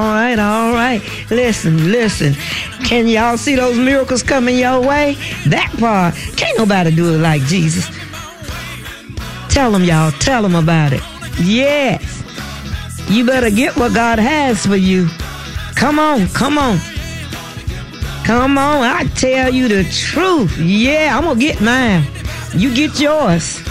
All right. Listen. Can y'all see those miracles coming your way? That part, can't nobody do it like Jesus. Tell them, y'all. Tell them about it. Yes. You better get what God has for you. Come on. I tell you the truth. Yeah, I'm going to get mine. You get yours.